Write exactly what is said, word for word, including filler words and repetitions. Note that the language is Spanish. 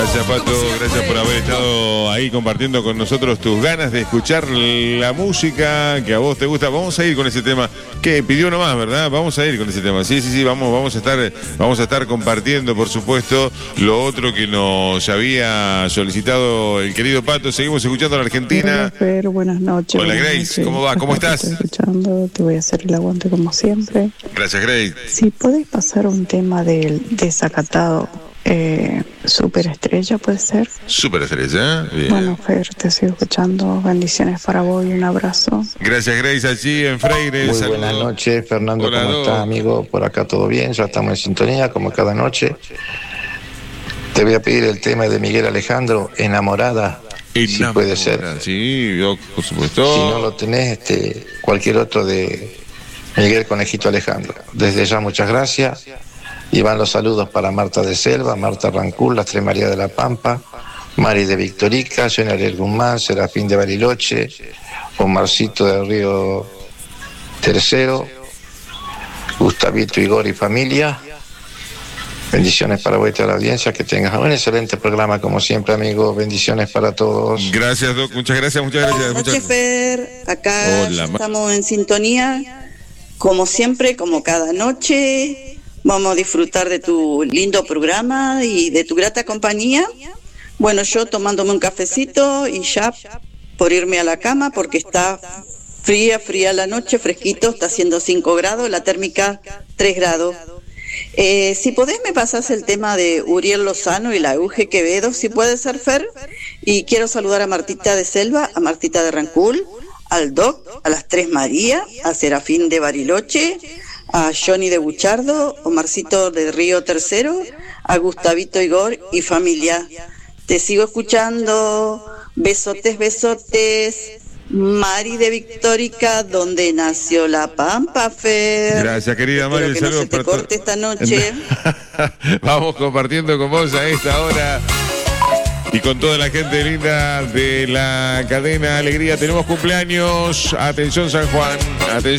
Gracias, Pato, gracias por haber estado ahí compartiendo con nosotros tus ganas de escuchar la música que a vos te gusta. Vamos a ir con ese tema que pidió nomás, ¿verdad? Vamos a ir con ese tema. Sí, sí, sí, vamos, vamos a estar, vamos a estar compartiendo, por supuesto, lo otro que nos había solicitado el querido Pato. Seguimos escuchando a la Argentina. Hola, Fer, buenas noches. Hola, buenas Grace, noches. ¿cómo va? ¿Cómo Acá estás? te estoy escuchando, te voy a hacer el aguante como siempre. Gracias, Grace. Si podés pasar un tema del desacatado, eh, superestrella, ¿puede ser? Súper estrella, ¿eh? Bien. Bueno, Fer, te sigo escuchando. Bendiciones para vos y un abrazo. Gracias, Grace, allí en Freire. Muy Saludo. buenas noches, Fernando, Hola, ¿cómo Doc. estás, amigo? Por acá todo bien, ya estamos en sintonía, como cada noche. Te voy a pedir el tema de Miguel Alejandro, Enamorada, si puede ser. Sí, yo, por supuesto. Si no lo tenés, este, cualquier otro de Miguel Conejito Alejandro. Desde ya, muchas gracias. Y van los saludos para Marta de Selva, Marta Rancul, las Tres Marías de la Pampa, Mari de Victorica, Jenny Ariel Guzmán, Serafín de Bariloche, Omarcito del Río Tercero, Gustavito, Igor y familia. Bendiciones para vos y toda la audiencia, que tengas un excelente programa como siempre, amigo. Bendiciones para todos. Gracias, Doc, muchas gracias, muchas gracias. Buenas noches, Fer. Acá Hola, ya ma- estamos en sintonía, como siempre, como cada noche. Vamos a disfrutar de tu lindo programa y de tu grata compañía. Bueno, yo tomándome un cafecito y ya por irme a la cama porque está fría, fría la noche, fresquito, está haciendo cinco grados, la térmica tres grados. Eh, si podés me pasás el tema de Uriel Lozano y la Euge Quevedo, si puede ser, Fer. Y quiero saludar a Martita de Selva, a Martita de Rancul, al Doc, a las Tres Marías, a Serafín de Bariloche, a Johnny de Buchardo, Omarcito de Río Tercero, a Gustavito, Igor y familia. Te sigo escuchando. Besotes, besotes. Mari de Victorica, donde nació la Pampa, Fer. Gracias, querida Mari. Espero que no Saludos se te para to- corte esta noche. Vamos compartiendo con vos a esta hora. Y con toda la gente linda de la cadena Alegría. Tenemos cumpleaños. Atención, San Juan. Atención.